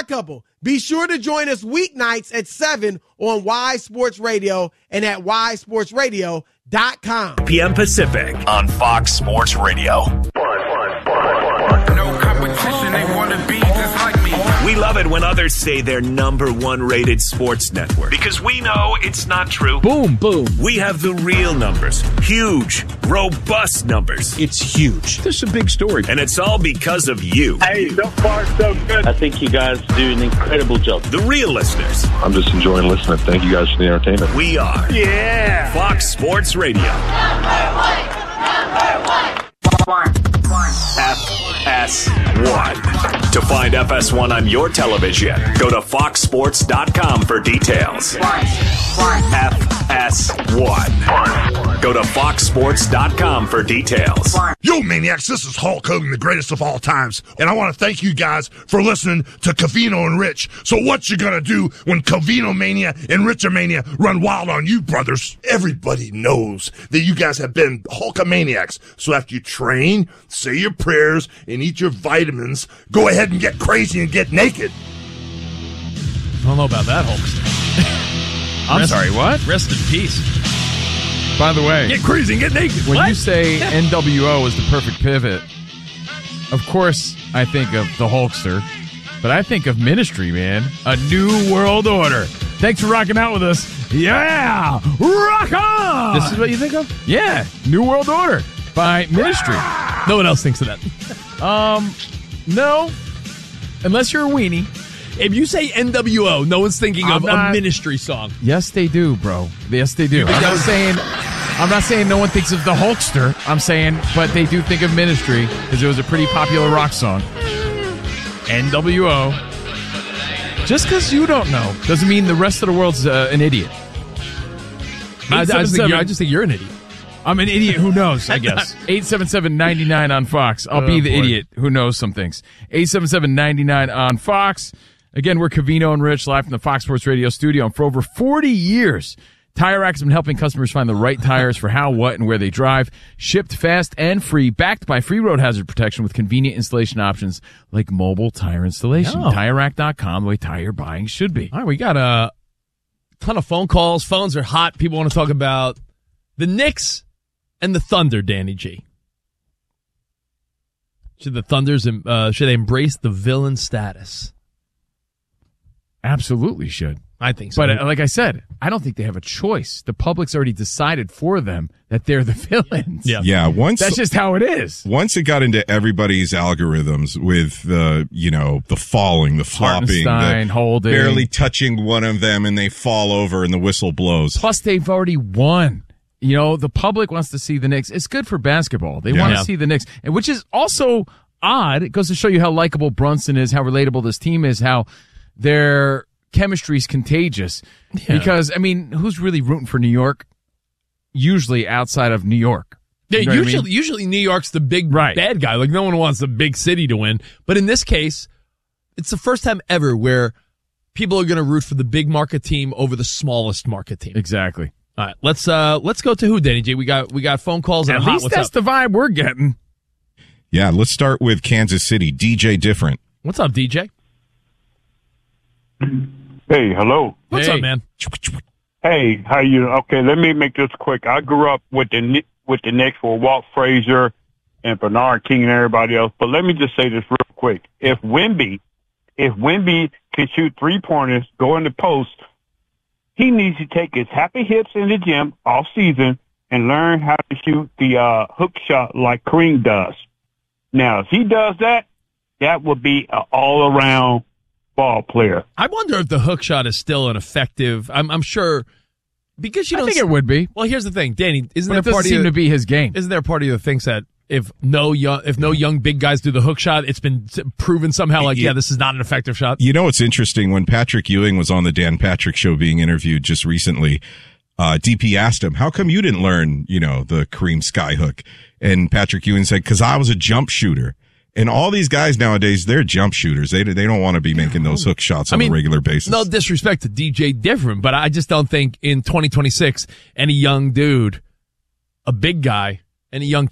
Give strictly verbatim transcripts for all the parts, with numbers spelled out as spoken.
Odd Couple. Be sure to join us weeknights at seven on Y Sports Radio and at y sports radio dot com. P M Pacific on Fox Sports Radio. No competition, they want to be just like me. We love it when others say they're number one rated sports network because we know it's not true. Boom, boom. We have the real numbers. Huge, robust numbers. It's huge. This is a big story. And it's all because of you. Hey, so far so good. I think you guys do an incredible job. The real listeners. I'm just enjoying listening. Thank you guys for the entertainment. We are. Yeah. Fox Sports Radio. Number one. Number one. One. One. F S one. To find F S one on your television, go to fox sports dot com for details. One. One. F S one. Go to fox sports dot com for details. Yo, Maniacs, this is Hulk Hogan, the greatest of all times, and I want to thank you guys for listening to Covino and Rich. So what you gonna do when Covino Mania and Richomania run wild on you, brothers? Everybody knows that you guys have been Hulkamaniacs, so after you train, say your prayers, and eat your vitamins, go ahead and get crazy and get naked. I don't know about that, Hulkster. I'm Rest- sorry, what? Rest in peace. By the way, Get crazy and get naked. when What? you say N W O is the perfect pivot, of course I think of the Hulkster, but I think of Ministry, man. A new world order. Thanks for rocking out with us. Yeah! Rock on! This is what you think of? Yeah, New World Order by Ministry. No one else thinks of that. Um, no, unless you're a weenie. If you say N W O, no one's thinking I'm of not- a Ministry song. Yes, they do, bro. Yes, they do. I'm not saying, I'm not saying no one thinks of the Hulkster. I'm saying, but they do think of Ministry because it was a pretty popular rock song. N W O. Just because you don't know doesn't mean the rest of the world's uh, an idiot. I, I, just think you're, I just think you're an idiot. I'm an idiot who knows, I guess. eight seven seven, nine nine on Fox. I'll Oh, be the boy. idiot who knows some things. eight seven seven, nine nine on Fox. Again, we're Covino and Rich live from the Fox Sports Radio studio. And for over forty years, Tire Rack has been helping customers find the right tires for how, what, and where they drive. Shipped fast and free, backed by free road hazard protection with convenient installation options like mobile tire installation. Oh. Tire Rack dot com, the way tire buying should be. All right, we got a ton of phone calls. Phones are hot. People want to talk about the Knicks and the Thunder, Danny G. Should the Thunders uh, should they embrace the villain status? Absolutely should. I think so. But uh, like I said, I don't think they have a choice. The public's already decided for them that they're the villains. Yeah. Yeah, once That's just how it is. once it got into everybody's algorithms with the, you know, the falling, the flopping, Hartenstein, the holding. barely touching one of them and they fall over and the whistle blows. Plus, they've already won. You know, the public wants to see the Knicks. It's good for basketball. They Yeah. want to Yeah. see the Knicks, and which is also odd. It goes to show you how likable Brunson is, how relatable this team is, how their chemistry's contagious. Yeah. Because, I mean, who's really rooting for New York? Usually outside of New York. Yeah, You know what I usually, mean? usually New York's the big Right. bad guy. Like no one wants the big city to win. But in this case, it's the first time ever where people are going to root for the big market team over the smallest market team. Exactly. All right, let's uh let's go to who, Danny J. We got we got phone calls and At a hot. least What's that's up? the vibe we're getting. Yeah, let's start with Kansas City. D J Different. What's up, D J? Hey, hello. What's Hey. up, man? Hey, how you? Okay, let me make this quick. I grew up with the Kni- with the Knicks for Walt Frazier and Bernard King and everybody else. But let me just say this real quick: if Wemby, if Wemby can shoot three pointers, go in the post, he needs to take his happy hips in the gym off season and learn how to shoot the uh, hook shot like Kareem does. Now, if he does that, that would be an all around ball player. I wonder if the hook shot is still an effective. I'm I'm sure because you I don't. think it would be. Well, here's the thing, Danny. Isn't But there it doesn't part of seem you, to be his game. Isn't there a party that thinks that if no young if no young big guys do the hook shot, it's been proven somehow like yeah, this is not an effective shot. You know, it's interesting. When Patrick Ewing was on the Dan Patrick Show being interviewed just recently, uh, D P asked him, how come you didn't learn, you know, the Kareem skyhook? And Patrick Ewing said, because I was a jump shooter. And all these guys nowadays, they're jump shooters. They they don't want to be making those hook shots on I mean, a regular basis. No disrespect to D J Different, but I just don't think in twenty twenty-six any young dude, a big guy, and a young cat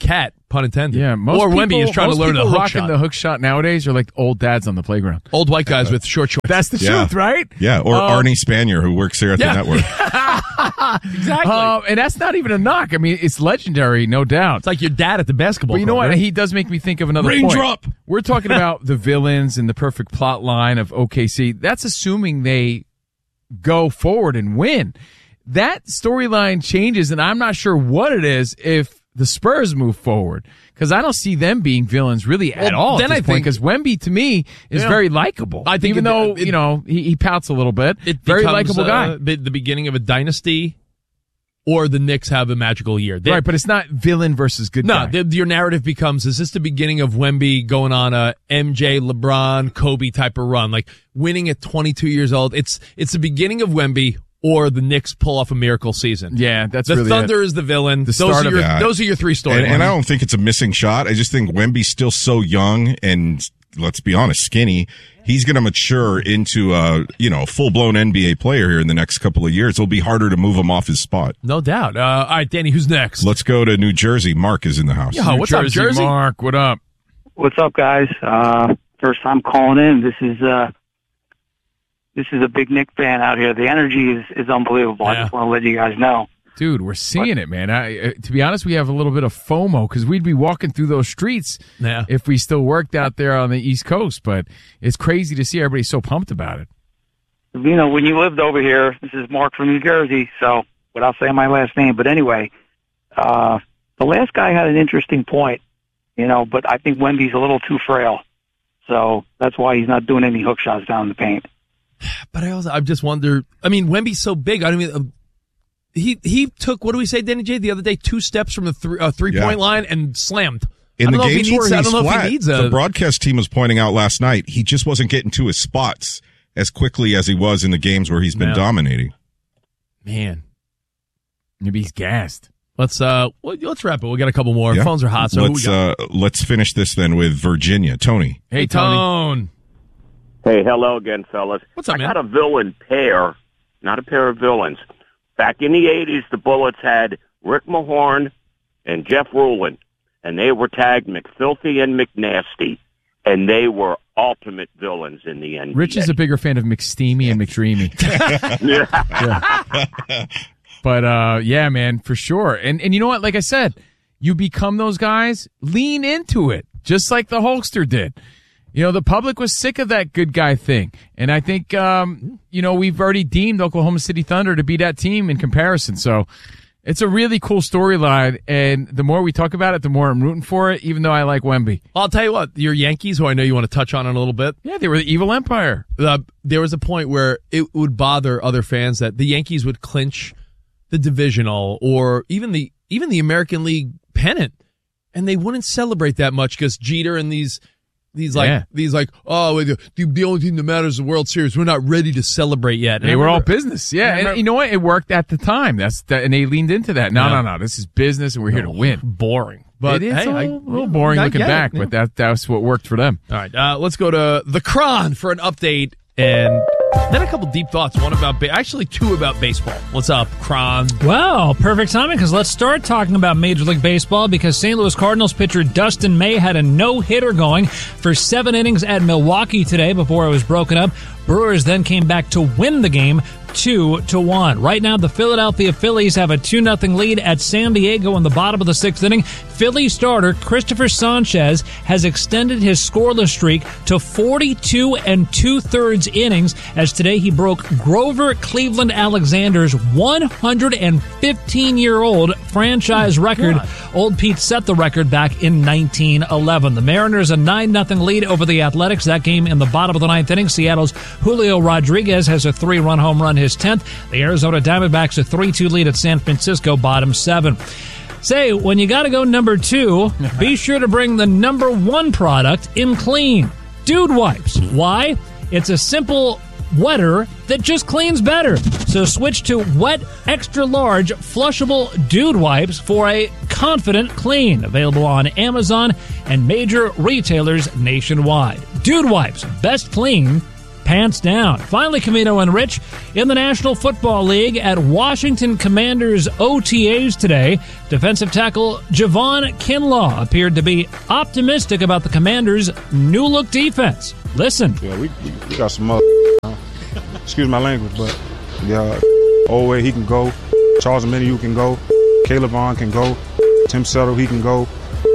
Pun intended. Yeah, most or people, Wemby is trying to most learn a people hook rocking shot. the hook shot nowadays are like old dads on the playground. Old white guys with short shorts. That's the Yeah. truth, right? Yeah, or Um, Arnie Spanier, who works here at yeah. the network. Exactly. Um, and that's not even a knock. I mean, it's legendary, no doubt. It's like your dad at the basketball But you know club, what? right? He does make me think of another Raindrop. point. We're talking about the villains and the perfect plot line of O K C. That's assuming they go forward and win. That storyline changes, and I'm not sure what it is if the Spurs move forward, because I don't see them being villains really at Well, all then at this I point, think- because Wemby, to me, is Yeah. very likable. I think even it- though, it- you know, he, he pouts a little bit. It very becomes, likable guy. Uh, be- the beginning of a dynasty, or the Knicks have a magical year. They- Right, but it's not villain versus good No, guy. the, your narrative becomes, is this the beginning of Wemby going on a M J, LeBron, Kobe type of run? Like winning at twenty-two years old. It's it's the beginning of Wemby, or the Knicks pull off a miracle season. Yeah, that's the really Thunder it. is the villain. The those start are of your that. those are your three storylines. And, and I don't think it's a missing shot. I just think Wemby's still so young and, let's be honest, skinny. He's going to mature into a, you know, full-blown N B A player here in the next couple of years. It'll be harder to move him off his spot. No doubt. Uh, all right, Danny, who's next? Let's go to New Jersey. Mark is in the house. Yeah, what's up, Jersey, Jersey? Mark, what up? What's up, guys? Uh, first time calling in. This is uh, this is a big Knick fan out here. The energy is, is unbelievable. I Yeah. just want to let you guys know. Dude, we're seeing it, man. I, uh, to be honest, we have a little bit of FOMO because we'd be walking through those streets Yeah. if we still worked out there on the East Coast. But it's crazy to see everybody so pumped about it. You know, when you lived over here, this is Mark from New Jersey, so without saying my last name. But anyway, uh, the last guy had an interesting point, you know, but I think Wemby's a little too frail. So that's why he's not doing any hook shots down the paint. But I also, I just wonder. I mean, Wemby's so big. I don't mean, uh, he he took, what do we say, Danny J, the other day, two steps from the three, uh, three Yeah. point line and slammed. In I the don't know if games he needs, where I he's don't know flat, if he needs a. the broadcast team was pointing out last night, he just wasn't getting to his spots as quickly as he was in the games where he's been Man. dominating. Man, Maybe he's gassed. let's uh, well, let's wrap it. We got a couple more. Yeah. Phones are hot. So who we let's got? uh, let's finish this then with Virginia. Tony. Hey, Tony. Tone. Hey, hello again, fellas. What's up, I man? got a villain pair, not a pair of villains. Back in the eighties, the Bullets had Rick Mahorn and Jeff Rulin, and they were tagged McFilthy and McNasty, and they were ultimate villains in the N B A. Rich is a bigger fan of McSteamy and McDreamy. yeah. But uh, yeah, man, for sure. And and you know what? Like I said, you become those guys. Lean into it, just like the Hulkster did. You know, the public was sick of that good guy thing, and I think um, you know we've already deemed Oklahoma City Thunder to be that team in comparison. So it's a really cool storyline, and the more we talk about it, the more I'm rooting for it. Even though I like Wemby. I'll tell you what, your Yankees, who I know you want to touch on in a little bit. Yeah, they were the evil empire. Uh, there was a point where it would bother other fans that the Yankees would clinch the divisional or even the even the American League pennant, and they wouldn't celebrate that much because Jeter and these these like Yeah. these like oh the, the only thing that matters is the World Series. We're not ready to celebrate yet. And They I were all remember- business, yeah. I And remember- you know what? It worked at the time. That's that, and they leaned into that. No, Yeah. no, no. This is business, and we're here to win. Boring, but it is hey, a I- little, little boring I looking get it, back, yeah. but that that's what worked for them. All right, uh, let's go to the Cron for an update, and then a couple deep thoughts. One about ba- actually two about baseball. What's up, Cron? Well, perfect timing because let's start talking about Major League Baseball because Saint Louis Cardinals pitcher Dustin May had a no-hitter going for seven innings at Milwaukee today before it was broken up. Brewers then came back to win the game two to one. Right now, the Philadelphia Phillies have a two nothing lead at San Diego in the bottom of the sixth inning. Philly starter Christopher Sanchez has extended his scoreless streak to forty-two and two-thirds innings as today he broke Grover Cleveland Alexander's one hundred fifteen-year-old franchise record. God. Old Pete set the record back in nineteen eleven. The Mariners a nine nothing lead over the Athletics. That game in the bottom of the ninth inning. Seattle's Julio Rodriguez has a three-run home run, his tenth. The Arizona Diamondbacks a three two lead at San Francisco, bottom seven. Say, when you got to go number two, be sure to bring the number one product in clean. Dude Wipes. Why? It's a simple wetter that just cleans better. So switch to wet, extra large, flushable Dude Wipes for a confident clean. Available on Amazon and major retailers nationwide. Dude Wipes. Best clean pants down. Finally, Covino and Rich, in the National Football League at Washington Commanders O T As today, defensive tackle Javon Kinlaw appeared to be optimistic about the Commanders' new-look defense. Listen. Yeah, we, we got some other, uh, excuse my language, but yeah, Owe, he can go. Charles Omenihu can go. Caleb Vaughn can go. Tim Settle, he can go.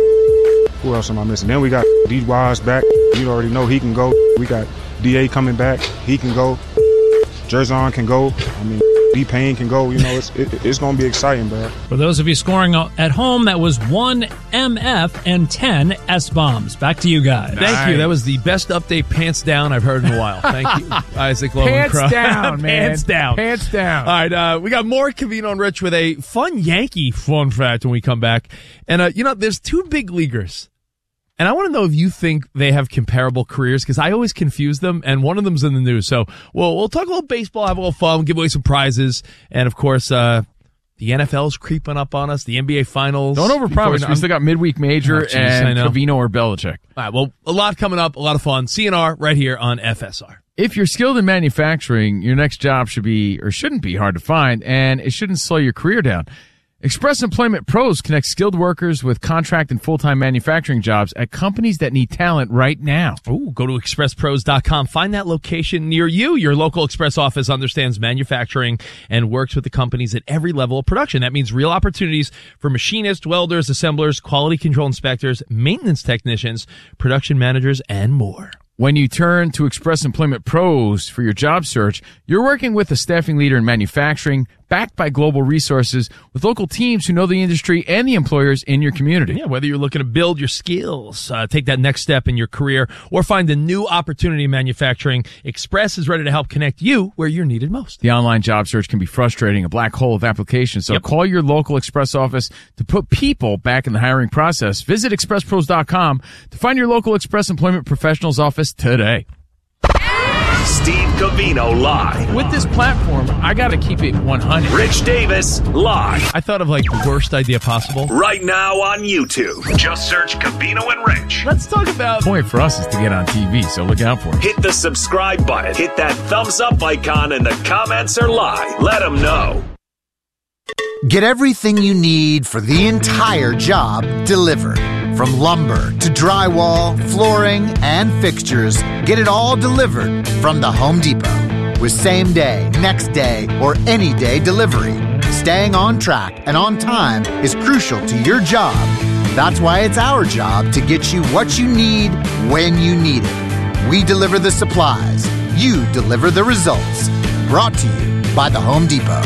Who else am I missing? Then we got D. Wise back. You already know he can go. We got D A coming back. He can go. Jerzon can go. I mean, D. Payne can go. You know, it's it, it's going to be exciting, bro. For those of you scoring at home, that was one M F and ten S-bombs. Back to you guys. Thank nice. you. That was the best update pants down I've heard in a while. Thank you, Isaac Lowenkron. Pants down, man. Pants down. Pants down. All right, uh, we got more Covino and Rich with a fun Yankee fun fact when we come back. And, uh, you know, there's two big leaguers. And I want to know if you think they have comparable careers, because I always confuse them, and one of them's in the news. So we'll, we'll talk a little baseball, have a little fun, give away some prizes, and, of course, uh, the N F L's creeping up on us, the N B A Finals. Don't overpromise. We still got midweek major oh, geez, and Covino or Belichick. All right, well, a lot coming up, a lot of fun. C N R right here on F S R. If you're skilled in manufacturing, your next job should be, or shouldn't be, hard to find, and it shouldn't slow your career down. Express Employment Pros connect skilled workers with contract and full-time manufacturing jobs at companies that need talent right now. Ooh, go to express pros dot com. Find that location near you. Your local Express office understands manufacturing and works with the companies at every level of production. That means real opportunities for machinists, welders, assemblers, quality control inspectors, maintenance technicians, production managers, and more. When you turn to Express Employment Pros for your job search, you're working with a staffing leader in manufacturing, backed by global resources, with local teams who know the industry and the employers in your community. Yeah, whether you're looking to build your skills, uh, take that next step in your career, or find a new opportunity in manufacturing, Express is ready to help connect you where you're needed most. The online job search can be frustrating, a black hole of applications, so yep. call your local Express office to put people back in the hiring process. Visit express pros dot com to find your local Express Employment Professionals office today. Steve Covino live. With this platform, I got to keep it one hundred. Rich Davis live. I thought of like the worst idea possible. Right now on YouTube. Just search Covino and Rich. Let's talk about... The point for us is to get on T V, so look out for it. Hit the subscribe button. Hit that thumbs up icon, and the comments are live. Let them know. Get everything you need for the entire job delivered. From lumber to drywall, flooring, and fixtures, get it all delivered from the Home Depot. With same day, next day, or any day delivery, staying on track and on time is crucial to your job. That's why it's our job to get you what you need when you need it. We deliver the supplies. You deliver the results. Brought to you by the Home Depot.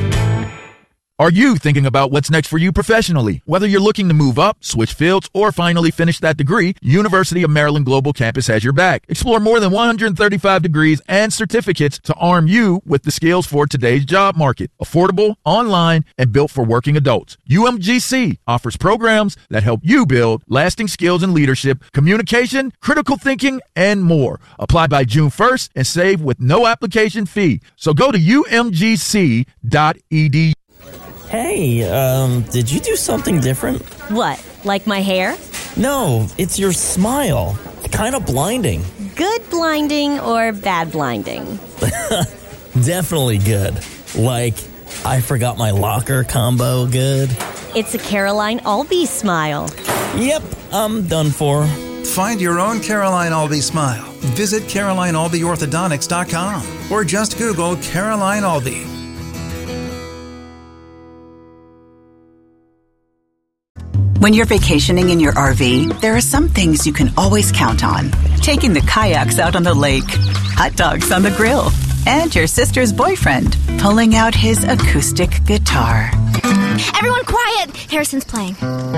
Are you thinking about what's next for you professionally? Whether you're looking to move up, switch fields, or finally finish that degree, University of Maryland Global Campus has your back. Explore more than one hundred thirty-five degrees and certificates to arm you with the skills for today's job market. Affordable, online, and built for working adults. U M G C offers programs that help you build lasting skills in leadership, communication, critical thinking, and more. Apply by June first and save with no application fee. So go to U M G C dot E D U. Hey, um, did you do something different? What, like my hair? No, it's your smile. Kind of blinding. Good blinding or bad blinding? Definitely good. Like, I forgot my locker combo good. It's a Caroline Albee smile. Yep, I'm done for. Find your own Caroline Albee smile. Visit caroline albee orthodontics dot com or just Google Caroline Albee. When you're vacationing in your R V, there are some things you can always count on. Taking the kayaks out on the lake, hot dogs on the grill, and your sister's boyfriend pulling out his acoustic guitar. Everyone quiet! Harrison's playing.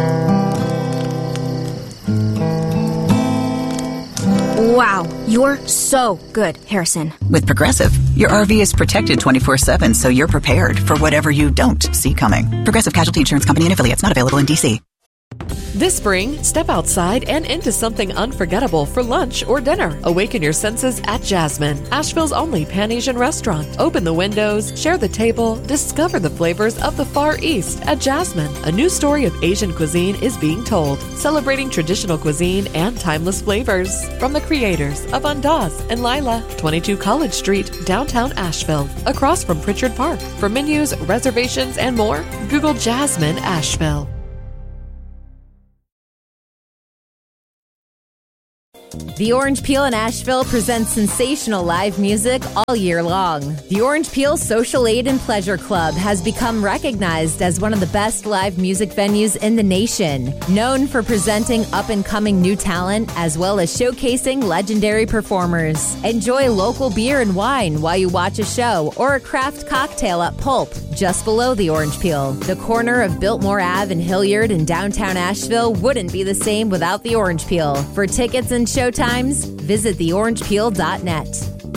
Wow, you're so good, Harrison. With Progressive, your R V is protected twenty-four seven, so you're prepared for whatever you don't see coming. Progressive Casualty Insurance Company and affiliates, not available in D C. This spring, step outside and into something unforgettable for lunch or dinner. Awaken your senses at Jasmine, Asheville's only Pan-Asian restaurant. Open the windows, share the table, discover the flavors of the Far East at Jasmine. A new story of Asian cuisine is being told, celebrating traditional cuisine and timeless flavors. From the creators of Andaz and Lila, twenty-two College Street, downtown Asheville, across from Pritchard Park. For menus, reservations, and more, Google Jasmine Asheville. The Orange Peel in Asheville presents sensational live music all year long. The Orange Peel Social Aid and Pleasure Club has become recognized as one of the best live music venues in the nation. Known for presenting up-and-coming new talent as well as showcasing legendary performers. Enjoy local beer and wine while you watch a show or a craft cocktail at Pulp, just below the Orange Peel. The corner of Biltmore Avenue and Hilliard in downtown Asheville wouldn't be the same without the Orange Peel. For tickets and showtimes, visit the orange peel dot net.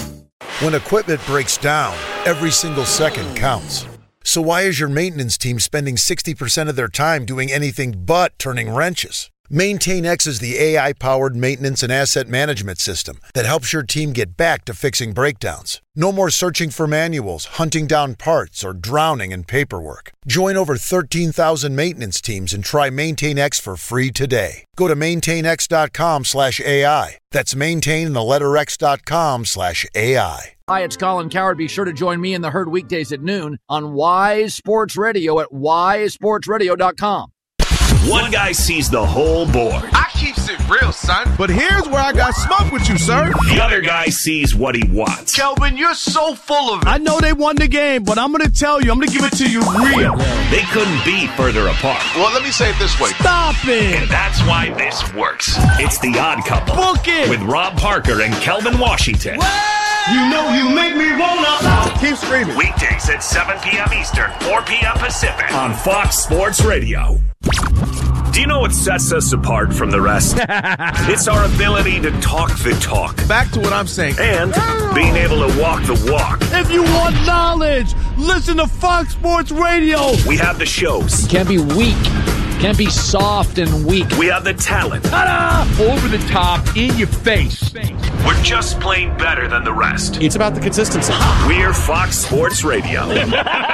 When equipment breaks down, every single second counts. So why is your maintenance team spending sixty percent of their time doing anything but turning wrenches? MaintainX is the A I-powered maintenance and asset management system that helps your team get back to fixing breakdowns. No more searching for manuals, hunting down parts, or drowning in paperwork. Join over thirteen thousand maintenance teams and try MaintainX for free today. Go to maintainx.com slash AI. That's maintain the letter X dot com slash AI. Hi, it's Colin Coward. Be sure to join me in the herd weekdays at noon on Wise Sports Radio at wise sports radio dot com. One guy sees the whole board. I keeps it real, son. But here's where I got smoke with you, sir. The other guy sees what he wants. Kelvin, you're so full of it. I know they won the game, but I'm going to tell you, I'm going to give it to you real. They couldn't be further apart. Well, let me say it this way. Stop it. And that's why this works. It's The Odd Couple. Book it. With Rob Parker and Kelvin Washington. What? You know you make me wanna. Keep screaming. Weekdays at seven p.m. Eastern, four p.m. Pacific on Fox Sports Radio. Do you know what sets us apart from the rest? It's our ability to talk the talk. Back to what I'm saying. And being able to walk the walk. If you want knowledge, listen to Fox Sports Radio. We have the shows. You can't be weak. You can't be soft and weak. We have the talent. Ta-da! Over the top, in your face. We're just plain better than the rest. It's about the consistency. We're Fox Sports Radio. And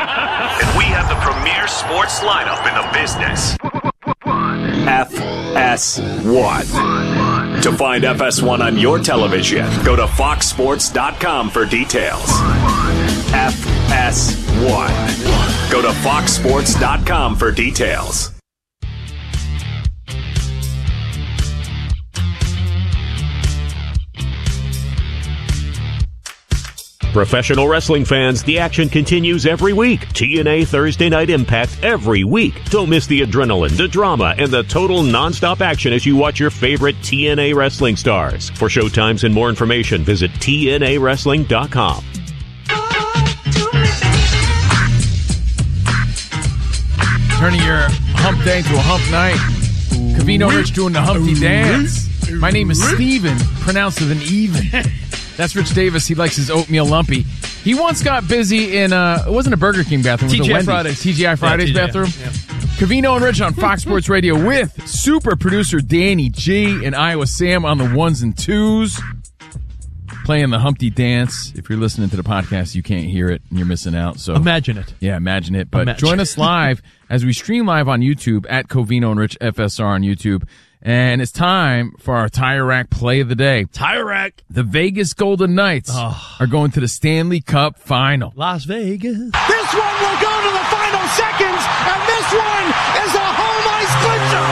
we have the premier sports lineup in the business. F S one. To find F S one on your television, go to fox sports dot com for details. F S one. Go to fox sports dot com for details. Professional wrestling fans, the action continues every week. T N A Thursday Night Impact every week. Don't miss the adrenaline, the drama, and the total nonstop action as you watch your favorite T N A wrestling stars. For showtimes and more information, visit T N A wrestling dot com. Turning your hump day to a hump night. Covino Rich doing the Humpty Dance. My name is Steven, pronounced with an even. That's Rich Davis. He likes his oatmeal lumpy. He once got busy in a, it wasn't a Burger King bathroom. It was T G I a Fridays. T G I Fridays yeah, T G I, bathroom. Yeah. Covino and Rich on Fox Sports Radio with super producer Danny G and Iowa Sam on the ones and twos. Playing the Humpty Dance. If you're listening to the podcast, you can't hear it and you're missing out. So imagine it. Yeah, imagine it. But Imagine. join us live as we stream live on YouTube at Covino and Rich F S R on YouTube. And it's time for our Tire Rack play of the day. Tire Rack. The Vegas Golden Knights oh. are going to the Stanley Cup Final. Las Vegas. This one will go to the final seconds, and this one is a home ice clincher.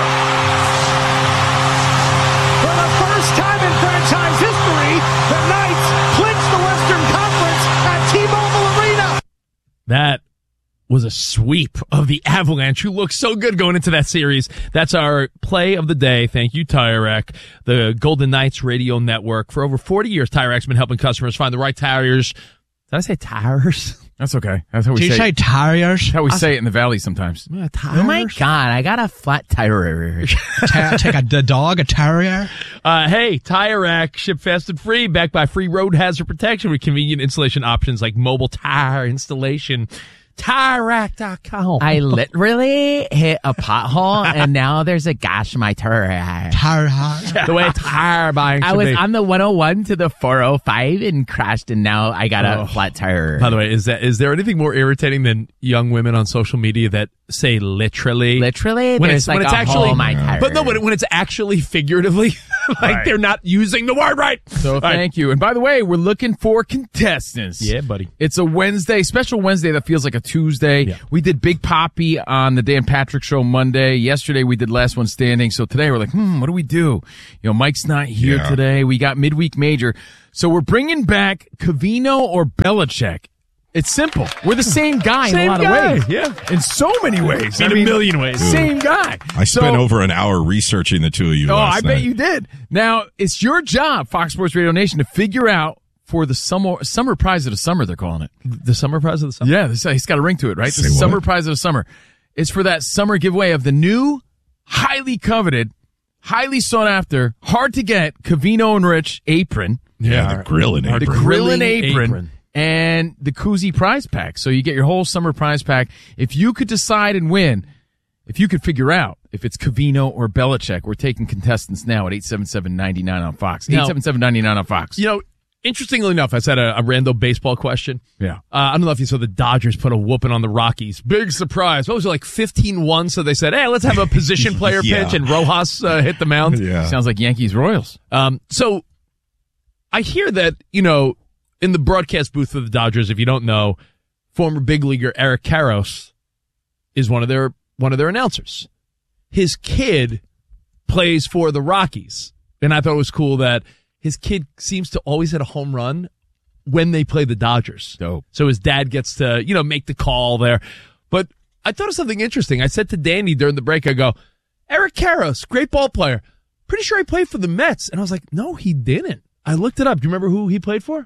For the first time in franchise history, the Knights clinch the Western Conference at T-Mobile Arena. That was a sweep of the Avalanche, who looked so good going into that series. That's our play of the day. Thank you, Tire Rack, the Golden Knights radio network. For over forty years, Tire Rack's been helping customers find the right tires. Did I say tires? That's okay. That's how we Did say you say it. tires? That's how we say it in the valley sometimes. Yeah, Oh my God, I got a flat tire. Take a the dog, a terrier. Uh, hey, Tire Rack, ship fast and free, backed by free road hazard protection with convenient installation options like mobile tire installation. Tire Rack dot com. I literally hit a pothole, and now there's a gash in my tire. Tire The way tire buying I should was be. on the one oh one to the four oh five and crashed, and now I got a Oh. flat tire. By the way, is that is there anything more irritating than young women on social media that say literally? Literally? When There's it's like when it's a actually, hole in my tire. but no, when, it, when it's actually figuratively, like Right. they're not using the word right. So All right. thank you. And by the way, we're looking for contestants. Yeah, buddy. It's a Wednesday, special Wednesday that feels like a Tuesday. We did Big Poppy on the Dan Patrick Show Monday. Yesterday we did Last One Standing. So today we're like, hmm, what do we do? You know, Mike's not here Yeah. today. We got Midweek Major. So we're bringing back Covino or Belichick. It's simple. We're the same guy in a Same lot guy, of ways. yeah. In so many ways. In I a mean, million ways. Same guy. I So- spent over an hour researching the two of you Oh, last I night. bet you did. Now, it's your job, Fox Sports Radio Nation, to figure out for the summer summer prize of the summer, they're calling it. The summer prize of the summer? Yeah, this, it's got a ring to it, right? Say the what? summer prize of the summer. It's for that summer giveaway of the new, highly coveted, highly sought after, hard to get Covino and Rich apron. Yeah, the grilling The apron. grilling Grilling apron. apron. And the koozie prize pack. So you get your whole summer prize pack. If you could decide and win, if you could figure out if it's Covino or Belichick, we're taking contestants now at eight seven seven, nine nine on Fox. Now- eight seven seven, nine nine on Fox. You know, interestingly enough, I said a, a random baseball question. Yeah. Uh, I don't know if you saw the Dodgers put a whooping on the Rockies. Big surprise. What was it, like fifteen one? So they said, hey, let's have a position player Yeah. pitch, and Rojas uh, hit the mound. Yeah. Sounds like Yankees Royals. Um, so I hear that, you know, in the broadcast booth of the Dodgers, if you don't know, former big leaguer Eric Karros is one of their one of their announcers. His kid plays for the Rockies, and I thought it was cool that his kid seems to always hit a home run when they play the Dodgers. Dope. So his dad gets to, you know, make the call there. But I thought of something interesting. I said to Danny during the break, I go, Eric Karros, great ball player. Pretty sure he played for the Mets. And I was like, no, he didn't. I looked it up. Do you remember who he played for?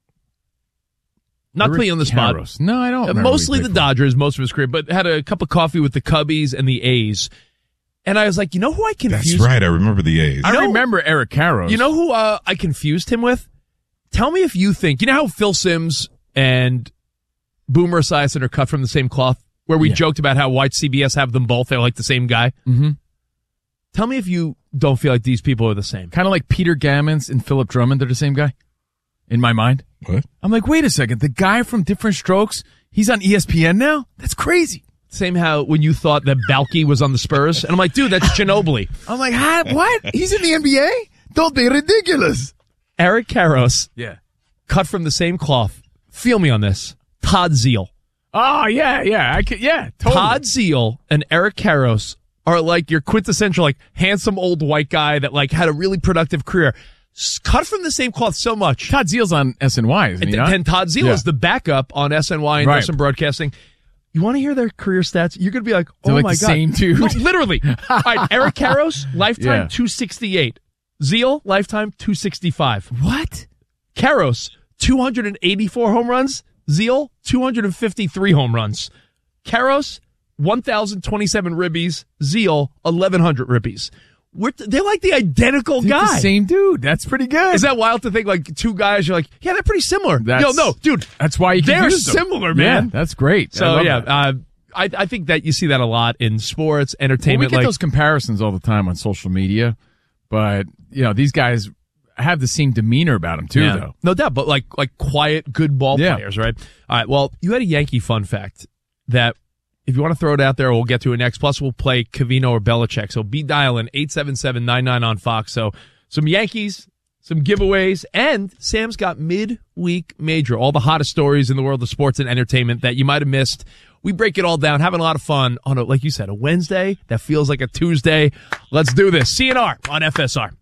Not Eric playing on the spot. Karros. No, I don't Uh, remember who he Mostly played the for. Dodgers, most of his career, but had a cup of coffee with the Cubbies and the A's. And I was like, you know who I confused? That's right. I remember the A's. I You know- remember Eric Karros. You know who uh, I confused him with? Tell me if you think, you know how Phil Simms and Boomer Esiason are cut from the same cloth? Where we Yeah. joked about how white C B S have them both. They're like the same guy. Mm-hmm. Tell me if you don't feel like these people are the same. Kind of like Peter Gammons and Philip Drummond. They're the same guy in my mind. What? I'm like, wait a second. The guy from Different Strokes, he's on E S P N now? That's crazy. Same how when you thought that Balky was on the Spurs. And I'm like, dude, that's Ginobili. I'm like, huh? What? He's in the N B A? Don't be ridiculous. Eric Karros, Yeah. cut from the same cloth. Feel me on this. Todd Zeal. Oh, yeah, yeah. I could, yeah, totally. Todd Zeal and Eric Karros are like your quintessential, like, handsome old white guy that, like, had a really productive career. S- Cut from the same cloth so much. Todd Zeal's on S N Y, isn't he? And, not? and Todd Zeal Yeah. is the backup on S N Y and Right. does some broadcasting. You want to hear their career stats? You're going to be like, oh They're like my the God. same dude. No, literally. All right, Eric Karros, lifetime Yeah. two sixty-eight. Zeal, lifetime two sixty-five. What? Karros, two hundred eighty-four home runs. Zeal, two hundred fifty-three home runs. Karros, one thousand twenty-seven ribbies. Zeal, eleven hundred ribbies. We're, they're like the identical They're guy. the same dude. That's pretty good. Is that wild to think like two guys, you're like, yeah, they're pretty similar. That's- Yo, no, dude. That's why you can They're use them. similar, man. Yeah, that's great. I So, love yeah, that. uh, I, I think that you see that a lot in sports, Well, we entertainment. get like, those comparisons all the time on social media, but you know these guys have the same demeanor about them too, Yeah. though. No doubt, but like like quiet, good ball Yeah. players, right? All right. Well, you had a Yankee fun fact that if you want to throw it out there, we'll get to it next. Plus, we'll play Covino or Belichick. So be dialing eight seven seven, nine nine on Fox. So some Yankees, some giveaways, and Sam's got midweek major. All the hottest stories in the world of sports and entertainment that you might have missed. We break it all down, having a lot of fun on a, like you said, a Wednesday that feels like a Tuesday. Let's do this. C N R on F S R.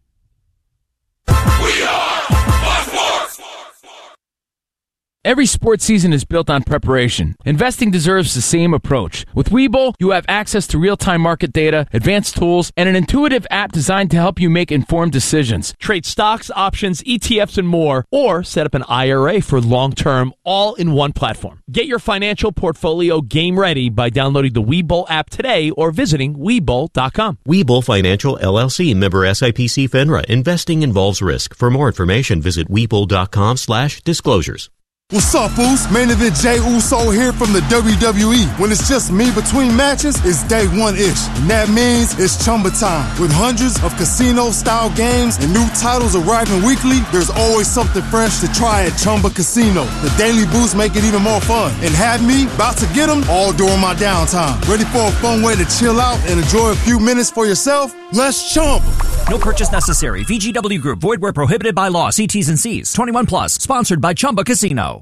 Every sports season is built on preparation. Investing deserves the same approach. With Webull, you have access to real-time market data, advanced tools, and an intuitive app designed to help you make informed decisions. Trade stocks, options, E T Fs, and more, or set up an I R A for long-term, all in one platform. Get your financial portfolio game ready by downloading the Webull app today or visiting Webull dot com. Webull Financial, L L C, member S I P C FINRA. Investing involves risk. For more information, visit Webull dot com slash disclosures. What's up, Foos? Main event Jey Uso here from the W W E. When it's just me between matches, it's day one-ish. And that means it's Chumba time. With hundreds of casino-style games and new titles arriving weekly, there's always something fresh to try at Chumba Casino. The daily boosts make it even more fun. And have me about to get them all during my downtime. Ready for a fun way to chill out and enjoy a few minutes for yourself? Let's Chumba. No purchase necessary. V G W Group. Void where prohibited by law. See T's and C's. twenty-one plus. Sponsored by Chumba Casino.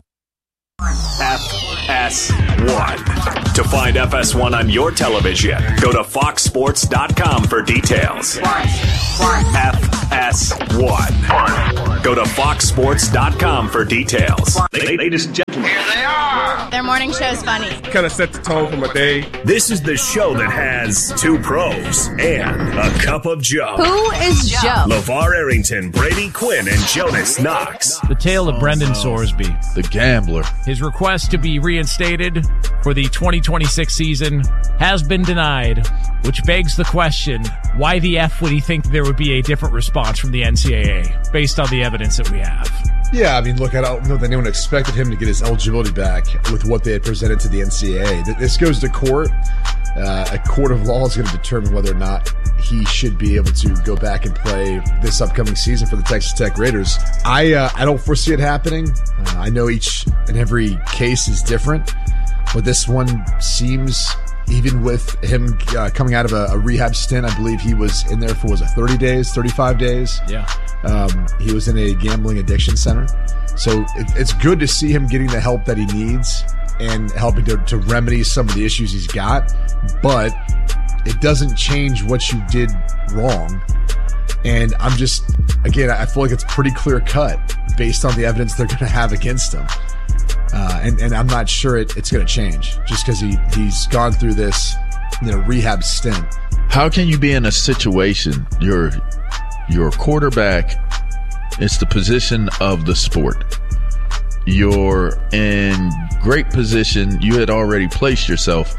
F S one. To find F S one on your television, go to fox sports dot com for details. F S one. Go to fox sports dot com for details. Ladies and gentlemen, here they are. Their morning show is funny. Kind of set the tone for my day. This is the show that has two pros and a cup of Joe. Who is Joe? LeVar Arrington, Brady Quinn, and Jonas Knox. The tale of Brendan Sorsby, the gambler. His request to be reinstated for the twenty twenty-six season has been denied, which begs the question, why the F would he think there would be a different response from the N C double A based on the evidence that we have? Yeah, I mean, look, I don't know that anyone expected him to get his eligibility back with what they had presented to the N C double A. This goes to court. Uh, a court of law is going to determine whether or not he should be able to go back and play this upcoming season for the Texas Tech Raiders. I uh, I don't foresee it happening. Uh, I know each and every case is different, but this one seems, even with him uh, coming out of a, a rehab stint, I believe he was in there for, was it thirty days, thirty-five days? Yeah. Um, he was in a gambling addiction center. So it, it's good to see him getting the help that he needs and helping to, to remedy some of the issues he's got. But it doesn't change what you did wrong. And I'm just, again, I feel like it's pretty clear cut based on the evidence they're going to have against him. Uh, and, and I'm not sure it, it's going to change just because he, he's gone through this, you know, rehab stint. How can you be in a situation, you're, you're a quarterback, it's the position of the sport. You're in great position. You had already placed yourself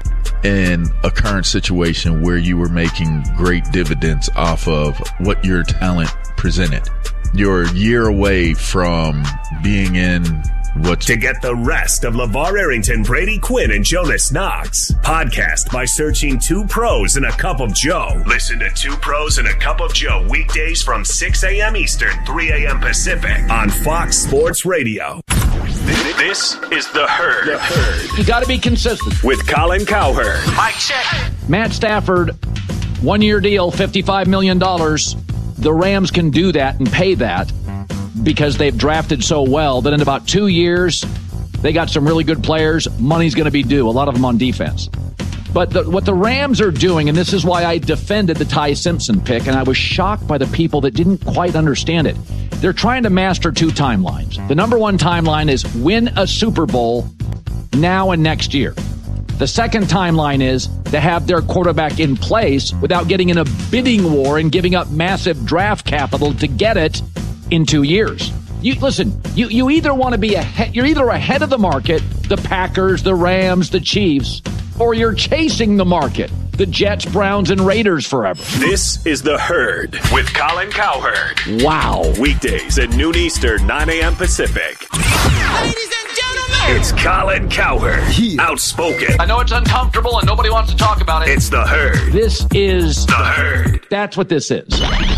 in a current situation where you were making great dividends off of what your talent presented. You're a year away from being in what. To get the rest of LeVar Arrington, Brady Quinn, and Jonas Knox, podcast by searching Two Pros and a Cup of Joe. Listen to Two Pros and a Cup of Joe weekdays from six a.m. Eastern, three a.m. Pacific on Fox Sports Radio. This is The Herd. The Herd. You got to be consistent. With Colin Cowherd. Mike check. Matt Stafford, one-year deal, fifty-five million dollars. The Rams can do that and pay that because they've drafted so well that in about two years, they got some really good players. Money's going to be due, a lot of them on defense. But the, what the Rams are doing, and this is why I defended the Ty Simpson pick, and I was shocked by the people that didn't quite understand it. They're trying to master two timelines. The number one timeline is win a Super Bowl now and next year. The second timeline is to have their quarterback in place without getting in a bidding war and giving up massive draft capital to get it in two years. You listen, you, you either want to be ahead, you're either ahead of the market, the Packers, the Rams, the Chiefs, or you're chasing the market, the Jets, Browns, and Raiders forever. This is The Herd with Colin Cowherd. Wow. Weekdays at noon Eastern, nine a.m. Pacific. Ladies and gentlemen, it's Colin Cowherd. Yeah. Outspoken. I know it's uncomfortable and nobody wants to talk about it. It's The Herd. This is The Herd. That's what this is.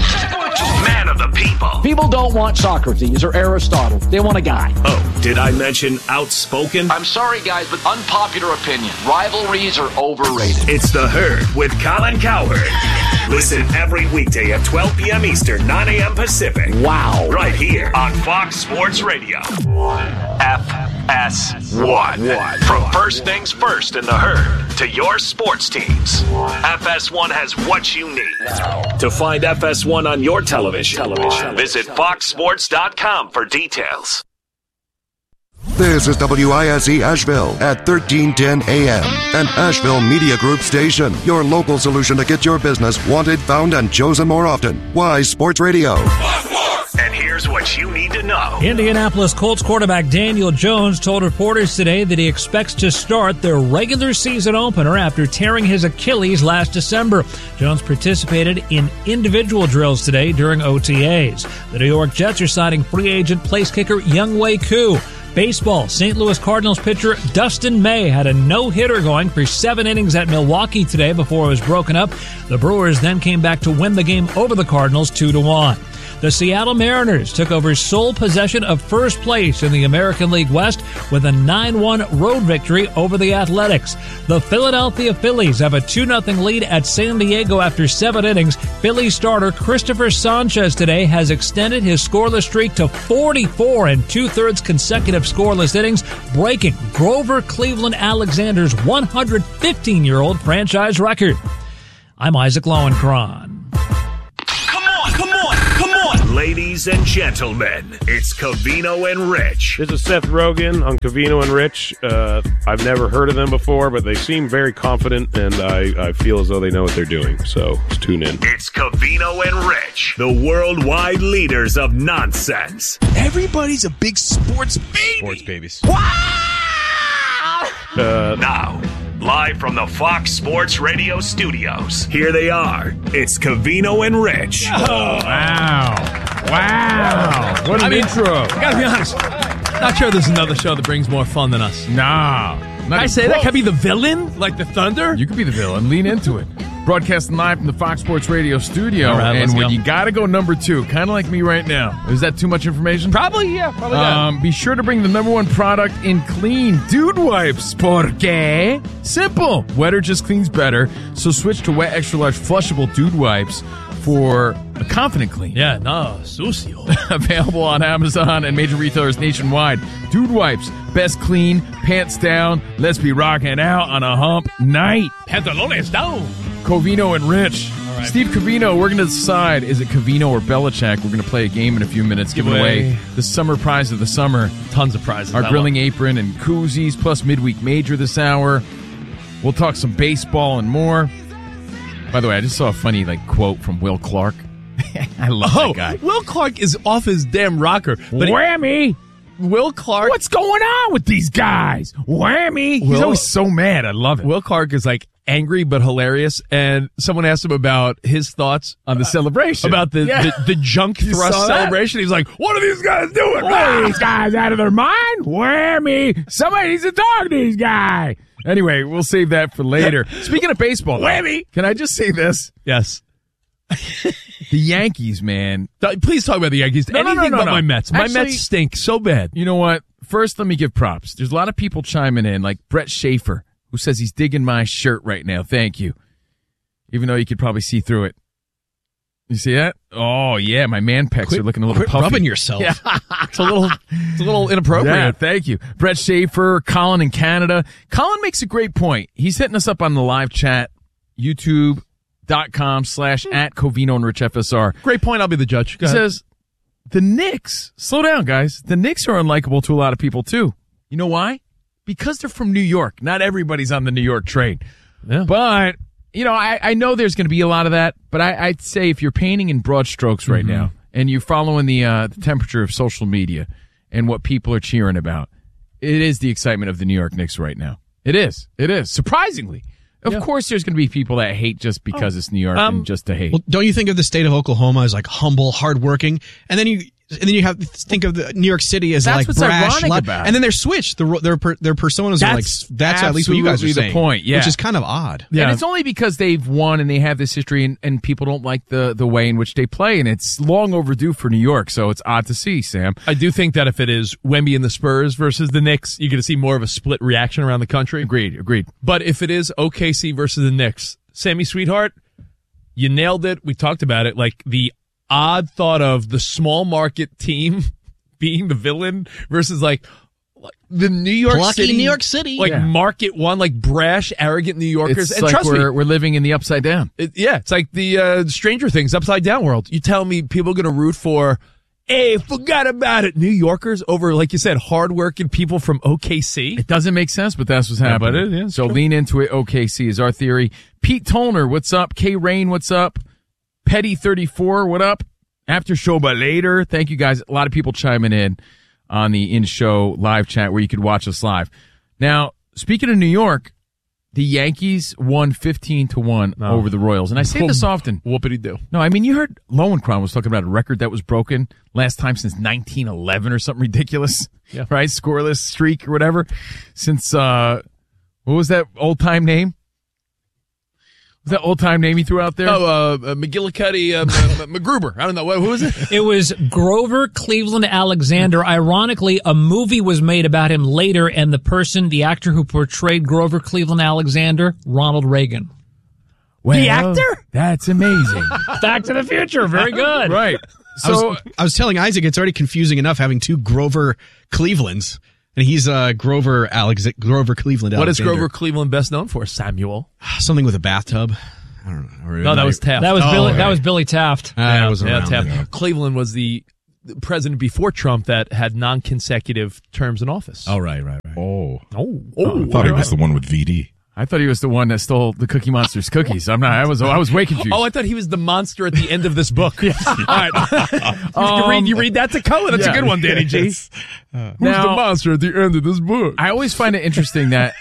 Man of the people. People don't want Socrates or Aristotle. They want a guy. Oh, did I mention outspoken? I'm sorry, guys, but unpopular opinion. Rivalries are overrated. It's The Herd with Colin Cowherd. Listen every weekday at twelve p.m. Eastern, nine a.m. Pacific. Wow. Right here on Fox Sports Radio. F S one. From first things first in The Herd to your sports teams, F S one has what you need. To find F S one on your television, television. visit fox sports dot com for details. This is W I S E Asheville at thirteen ten A M, an Asheville Media Group station. Your local solution to get your business wanted, found, and chosen more often. Wise Sports Radio. And here's what you need to know. Indianapolis Colts quarterback Daniel Jones told reporters today that he expects to start their regular season opener after tearing his Achilles last December. Jones participated in individual drills today during O T As. The New York Jets are signing free agent place kicker Younghoe Koo. Baseball, Saint Louis Cardinals pitcher Dustin May had a no-hitter going for seven innings at Milwaukee today before it was broken up. The Brewers then came back to win the game over the Cardinals two to one. The Seattle Mariners took over sole possession of first place in the American League West with a nine one road victory over the Athletics. The Philadelphia Phillies have a two nothing lead at San Diego after seven innings. Phillies starter Christopher Sanchez today has extended his scoreless streak to forty-four and two-thirds consecutive scoreless innings, breaking Grover Cleveland Alexander's one hundred fifteen-year-old franchise record. I'm Isaac Lowenkron. Ladies and gentlemen, it's Covino and Rich. This is Seth Rogen on Covino and Rich. Uh, I've never heard of them before, but they seem very confident, and I, I feel as though they know what they're doing. So let's tune in. It's Covino and Rich, the worldwide leaders of nonsense. Everybody's a big sports baby. Sports babies. Wow! Uh, now, live from the Fox Sports Radio studios, here they are. It's Covino and Rich. Oh, wow. Wow. What an I mean, intro. I gotta be honest. Not sure there's another show that brings more fun than us. Nah. Can I say that? Can I be the villain? Like the Thunder? You could be the villain. Lean into it. Broadcasting live from the Fox Sports Radio studio. All right, and let's when go. you gotta go number two, kind of like me right now. Is that too much information? Probably, yeah. Probably um, not. Be sure to bring the number one product in clean dude wipes. Porque simple. Wetter just cleans better. So switch to wet extra large flushable dude wipes for a confident clean. Yeah, no, sucio. Available on Amazon and major retailers nationwide. Dude wipes. Best clean, pants down. Let's be rocking out on a hump night. Pantalones down. Covino and Rich. Right. Steve Covino, we're going to decide, is it Covino or Belichick? We're going to play a game in a few minutes, giving away the summer prize of the summer. Tons of prizes. Our grilling apron and koozies, plus midweek major this hour. We'll talk some baseball and more. By the way, I just saw a funny like quote from Will Clark. I love oh, that guy. Will Clark is off his damn rocker. But Whammy! Will Clark. What's going on with these guys? Whammy! He's Will, always so mad. I love it. Will Clark is like angry but hilarious. And someone asked him about his thoughts on the celebration. About the, yeah. the, the junk You thrust saw that? celebration. He's like, what are these guys doing? What are these guys out of their mind? Whammy! Somebody needs to talk to these guys. Anyway, we'll save that for later. Speaking of baseball, Whammy! Can I just say this? Yes. The Yankees, man. Please talk about the Yankees. No, no, Anything no, no, but no. my Mets. My Actually, Mets stink so bad. You know what? First, let me give props. There's a lot of people chiming in, like Brett Schaefer, who says he's digging my shirt right now. Thank you. Even though you could probably see through it. You see that? Oh, yeah. My man pecs Quit- are looking a little quit puffy. rubbing yourself. Yeah. It's a little, it's a little inappropriate. Yeah, thank you. Brett Schaefer, Colin in Canada. Colin makes a great point. He's hitting us up on the live chat, youtube.com slash at Covino and Rich F S R. Great point. I'll be the judge. Go He ahead. says, the Knicks, slow down, guys. The Knicks are unlikable to a lot of people, too. You know why? Because they're from New York. Not everybody's on the New York train. Yeah. But, you know, I, I know there's going to be a lot of that, but I, I'd say if you're painting in broad strokes right Mm-hmm. now and you're following the, uh, the temperature of social media and what people are cheering about, it is the excitement of the New York Knicks right now. It is. It is. Surprisingly. Of Yeah. course, there's going to be people that hate just because it's New York Um, and just to hate. Well, don't you think of the state of Oklahoma as like humble, hardworking, and then you and then you have think of the New York City as That's like what's brash, ironic loud, about it. and then they're switched. The, their per- their personas are like That's that's at least what you guys are absolutely the saying. point, yeah. which is kind of odd. And it's only because they've won and they have this history and, and people don't like the, the way in which they play. And it's long overdue for New York. So it's odd to see, Sam. I do think that if it is Wemby and the Spurs versus the Knicks, you're going to see more of a split reaction around the country. Agreed. Agreed. But if it is O K C versus the Knicks, Sammy Sweetheart, you nailed it. We talked about it. Like the odd thought of the small market team being the villain versus like the New York Plucky City, New York City. like Yeah. market one, like brash, arrogant New Yorkers. It's and like trust we're, me, we're living in the upside down. it, yeah, it's like the uh, Stranger Things upside down world. You tell me people are going to root for, hey, forgot about it, New Yorkers over, like you said, hardworking people from O K C. It doesn't make sense, but that's what's Yeah, happening. but it- yeah, it's so true. lean into it. O K C is our theory. Pete Tollner, what's up? K Rain, what's up? Petty thirty-four, what up? After show but later. Thank you guys. A lot of people chiming in on the in-show live chat where you could watch us live. Now, speaking of New York, the Yankees won fifteen to one No. over the Royals. And I say this often. Whoopity-doo. No, I mean, you heard Lowenkron was talking about a record that was broken last time since nineteen eleven or something ridiculous. Yeah. Right? Scoreless streak or whatever. Since, uh, what was that old-time name? Was that old-time name he threw out there? Oh, uh, uh, McGillicuddy, uh, M- McGruber. I don't know. What, who was it? It was Grover Cleveland Alexander. Ironically, a movie was made about him later, and the person, the actor who portrayed Grover Cleveland Alexander, Ronald Reagan. Well, the actor? That's amazing. Back to the Future. Very good. Right. I So was, I was telling Isaac it's already confusing enough having two Grover Clevelands, and he's uh, Grover Alex Grover Cleveland. What is Alexander. Grover Cleveland best known for? Samuel. Something with a bathtub. I don't know. Or No, that was Taft. That was Oh, Billy. okay. That was Billy Taft. I wasn't around Taft. then. Cleveland was the president before Trump that had non-consecutive terms in office. Oh, right, right, right. Oh. Oh, I thought he was the one with V D. I thought he was the one that stole the Cookie Monster's cookies. I'm not. I was. I was way confused. Oh, I thought he was the monster at the end of this book. All right. you, Um, read, you read that to Cohen. That's yeah. a good one, Danny G. Yes. Who's Now- the monster at the end of this book? I always find it interesting that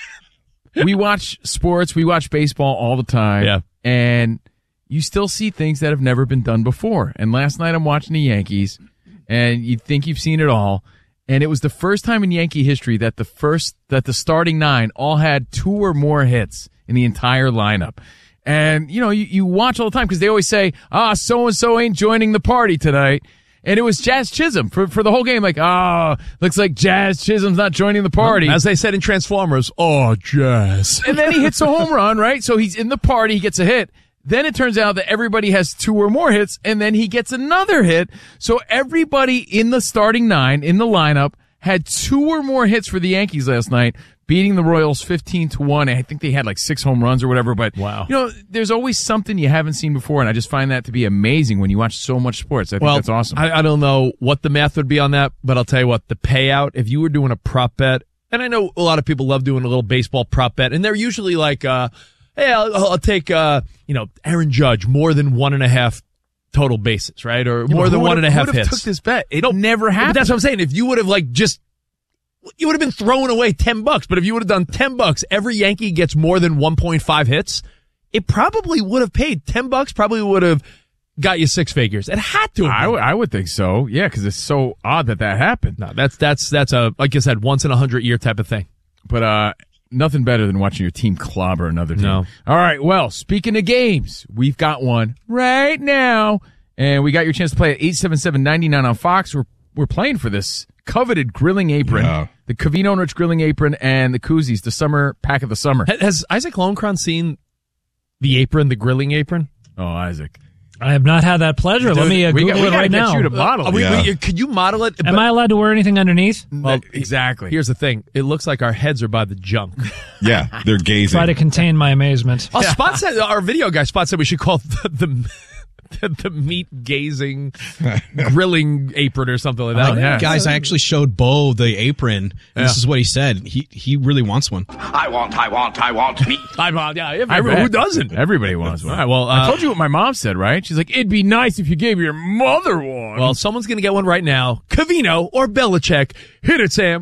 we watch sports, we watch baseball all the time, Yeah. and you still see things that have never been done before. And last night I'm watching the Yankees, and you think you've seen it all, and it was the first time in Yankee history that the first that the starting nine all had two or more hits in the entire lineup. And you know, you, you watch all the time because they always say, "Ah, so and so ain't joining the party tonight." And it was Jazz Chisholm for for the whole game. Like, oh, looks like Jazz Chisholm's not joining the party. As they said in Transformers, oh, Jazz. And then he hits a home run, right? So he's in the party, he gets a hit. Then it turns out that everybody has two or more hits, and then he gets another hit. So everybody in the starting nine, in the lineup, had two or more hits for the Yankees last night, beating the Royals fifteen to one. I think they had like six home runs or whatever. But, wow. you know, there's always something you haven't seen before, and I just find that to be amazing when you watch so much sports. I think Well, that's awesome. I, I don't know what the math would be on that, but I'll tell you what, the payout, if you were doing a prop bet, and I know a lot of people love doing a little baseball prop bet, and they're usually like, uh, hey, I'll, I'll take, uh, you know, Aaron Judge, more than one and a half total bases, right? Or Yeah, more but than who one would've- and a half who would've hits. took this bet? It never But happened. that's what I'm saying. If you would have like just, you would have been throwing away ten bucks, but if you would have done ten bucks, every Yankee gets more than one point five hits, it probably would have paid. ten bucks probably would have got you six figures. It had to have I, been. w- I would think so. Yeah, because it's so odd that that happened. No, that's, that's, that's a, like I said, once in a hundred year type of thing. But uh, nothing better than watching your team clobber another team. No. All right, well, speaking of games, we've got one right now. And we got your chance to play at eight seven seven, nine nine on Fox. We're we're playing for this coveted grilling apron. Yeah. The Covino and Rich grilling apron and the koozies, the summer pack of the summer. Ha- Has Isaac Lowenkron seen the apron, the grilling apron? Oh, Isaac. I have not had that pleasure. Let Dude, me uh, we got- Google we it gotta right get now. you to model Uh, it. we- Yeah. we- could you model it? Am I allowed to wear anything underneath? Well, exactly. Here's the thing. It looks like our heads are by the junk. Yeah, they're gazing. Try to contain my amazement. Oh, Spot said, our video guy Spot said we should call it the, the, the, the meat gazing grilling apron or something like that. Uh, yeah. Guys, I actually showed Bo the apron, and Yeah. this is what he said. He he really wants one. I want, I want, I want meat. I, well, yeah, if- I everyone- who bet. doesn't? Everybody wants one. All right, well, I uh, told you what my mom said, right? She's like, it'd be nice if you gave your mother one. Well, someone's going to get one right now. Covino or Belichick. Hit it, Sam.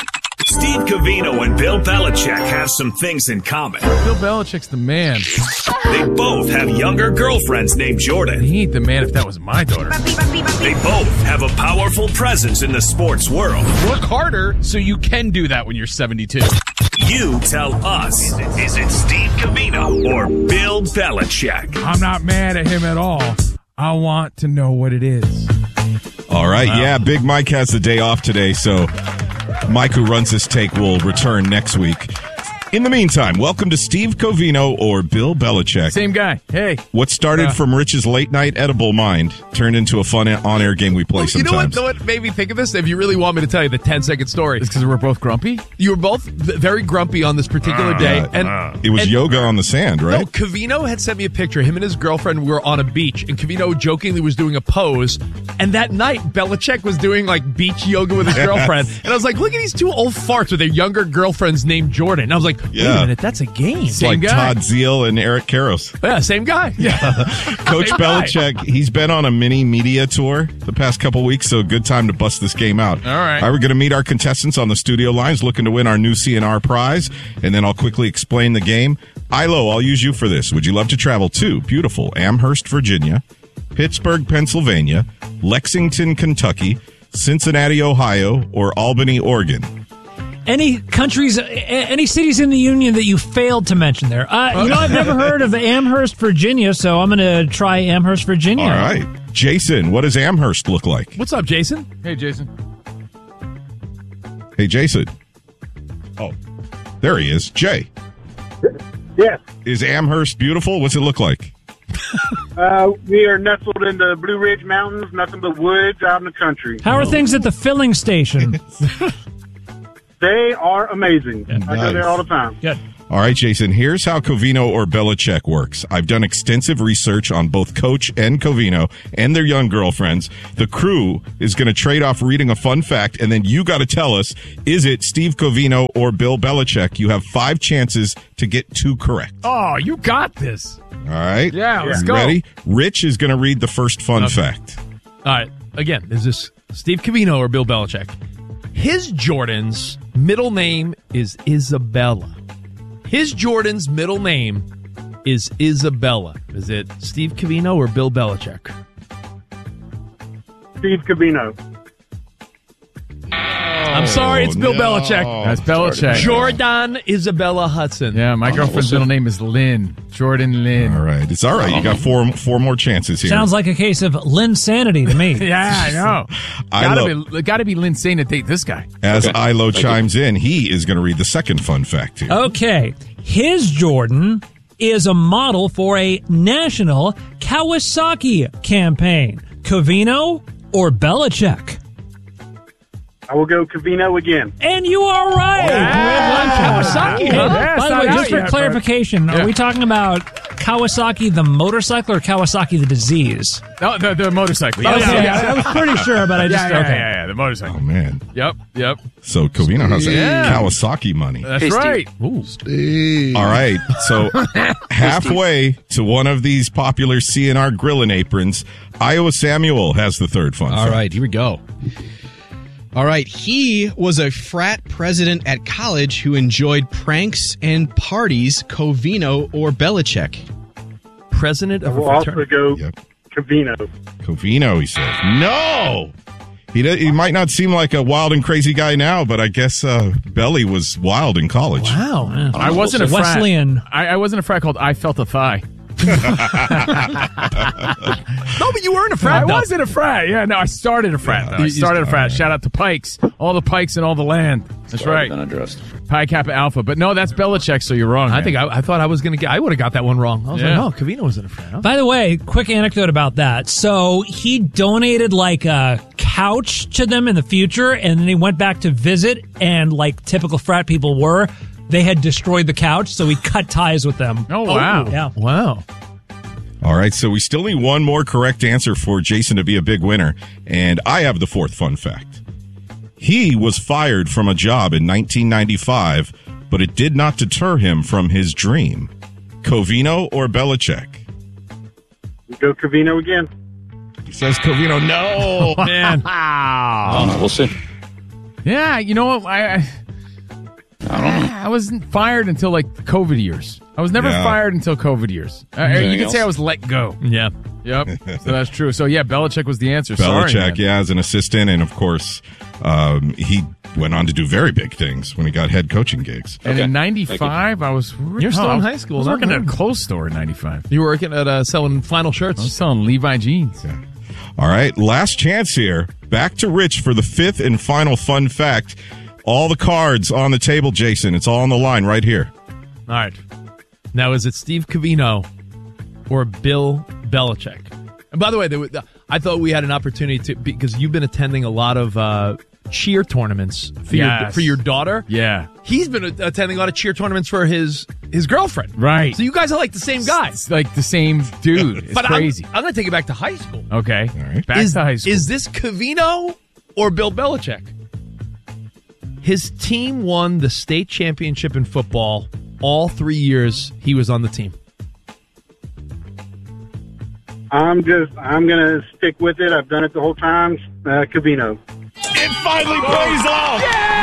Steve Covino and Bill Belichick have some things in common. Bill Belichick's the man. They both have younger girlfriends named Jordan. He ain't the man if that was my daughter. They both have a powerful presence in the sports world. Work harder so you can do that when you're seventy-two. You tell us, is it, is it Steve Covino or Bill Belichick? I'm not mad at him at all. I want to know what it is. All right, yeah, Big Mike has the day off today, so Mike, who runs this take, will return next week. In the meantime, welcome to Steve Covino or Bill Belichick. Same guy. Hey. What started Yeah. from Rich's late night edible mind turned into a fun on-air game we play You know what, sometimes. know what made me think of this? If you really want me to tell you the ten second story. It's because we're both grumpy? You were both v- very grumpy on this particular Uh, day. uh, and uh, it was and- yoga on the sand, right? No, Covino had sent me a picture. Him and his girlfriend were on a beach, and Covino jokingly was doing a pose. And that night, Belichick was doing like beach yoga with his girlfriend. And I was like, look at these two old farts with their younger girlfriends named Jordan. And I was like, like, wait Yeah. a minute, that's a game. It's like Todd Zeal and Eric Karros. Yeah, same guy. Yeah. Coach Same guy. Belichick, he's been on a mini media tour the past couple weeks, so good time to bust this game out. All right. All right, we're going to meet our contestants on the studio lines looking to win our new C N R prize, and then I'll quickly explain the game. Ilo, I'll use you for this. Would you love to travel to beautiful Amherst, Virginia, Pittsburgh, Pennsylvania, Lexington, Kentucky, Cincinnati, Ohio, or Albany, Oregon? Any countries, a- any cities in the Union that you failed to mention there? Uh, you know, I've never heard of Amherst, Virginia, so I'm going to try Amherst, Virginia. All right. Jason, what does Amherst look like? What's up, Jason? Hey, Jason. Hey, Jason. Oh, there he is. Jay. Yes. Is Amherst beautiful? What's it look like? Uh, we are nestled in the Blue Ridge Mountains, nothing but woods out in the country. How are things at the filling station? They are amazing. I go nice. there all the time. Good. All right, Jason, here's how Covino or Belichick works. I've done extensive research on both Coach and Covino and their young girlfriends. The crew is going to trade off reading a fun fact, and then you got to tell us, is it Steve Covino or Bill Belichick? You have five chances to get two correct. Oh, you got this. All right? Yeah, let's You go. Ready? Rich is going to read the first fun Okay. fact. All right. Again, is this Steve Covino or Bill Belichick? His Jordan's middle name is Isabella. His Jordan's middle name is Isabella. Is it Steve Covino or Bill Belichick? Steve Covino. I'm sorry, it's Bill no. Belichick. That's Belichick. Jordan Isabella Hudson. Yeah, my girlfriend's middle name is Lynn. Jordan Lynn. All right. It's all right. You got four four more chances here. Sounds like a case of Linsanity to me. Yeah, I know. I Gotta love- be, gotta be Lynn Sane to date this guy. As Okay. Ilo Thank you. chimes in, he is going to read the second fun fact here. Okay. His Jordan is a model for a national Kawasaki campaign. Covino or Belichick? I will go Covino again. And you are right. Yeah. Kawasaki. Hey, huh? that's By the not way, out just for yet, bro. clarification, Yeah. are we talking about Kawasaki the motorcycle or Kawasaki the disease? No, the, the motorcycle. Oh, Yes, yeah, yes. yeah, I was pretty sure, but I just yeah, yeah, okay. yeah, yeah, the motorcycle. Oh, man. Yep, yep. So Covino has Yeah. Kawasaki money. That's Hey, Steve. right. Ooh. All right. So halfway to one of these popular C N R grilling aprons, Iowa Samuel has the third fun All fact. right, here we go. All right, he was a frat president at college who enjoyed pranks and parties. Covino or Belichick? President I of a will also fraternity. go Yep. Covino. Covino, he says. No! He, does, he might not seem like a wild and crazy guy now, but I guess uh, Belly was wild in college. Wow. I wasn't a frat. Wesleyan. I, I wasn't a frat called I Felt a Thigh. No, but you were in a frat. I though. was in a frat. Yeah, no, I started a frat. though. I You- you started a started- frat. Shout out to Pikes. All the Pikes in all the land. That's right. Pi Kappa Alpha. But no, that's Belichick, so you're wrong. I man. think I, I thought I was going to get. I would have got that one wrong. I was Yeah. like, oh, Covino was in a frat. Huh? By the way, quick anecdote about that. So he donated like a couch to them in the future, and then he went back to visit, and like typical frat people were, they had destroyed the couch, so he cut ties with them. Oh, wow. Yeah. Wow. All right, so we still need one more correct answer for Jason to be a big winner. And I have the fourth fun fact. He was fired from a job in nineteen ninety-five, but it did not deter him from his dream. Covino or Belichick? We go Covino again. He says Covino. No, man. We'll see. Yeah, you know what? I, I I don't know. I wasn't fired until like the COVID years. I was never Yeah. fired until COVID years. Uh, Anything you could say else? I was let go. Yeah. Yep. So that's true. So yeah, Belichick was the answer. Sorry, Belichick, man. yeah, as an assistant, and of course, um, he went on to do very big things when he got head coaching gigs. And Okay. in ninety-five, I was. You're still oh, in I high school, I was huh? working at a clothes store in ninety-five. You were working at uh, selling flannel I was shirts. selling Levi jeans. All right, last chance here. Back to Rich for the fifth and final fun fact. All the cards on the table, Jason. It's all on the line right here. All right. Now, is it Steve Covino or Bill Belichick? And by the way, there was, I thought we had an opportunity to, because you've been attending a lot of uh, cheer tournaments for, your, Yes. for your daughter. Yeah. He's been attending a lot of cheer tournaments for his his girlfriend. Right. So you guys are like the same guy. It's like the same dude. It's but crazy. I'm, I'm going to take it back to high school. Okay. All right. Back is, to high school. Is this Covino or Bill Belichick? His team won the state championship in football all three years he was on the team. I'm just, I'm going to stick with it. I've done it the whole time. Uh, Covino. It finally pays off.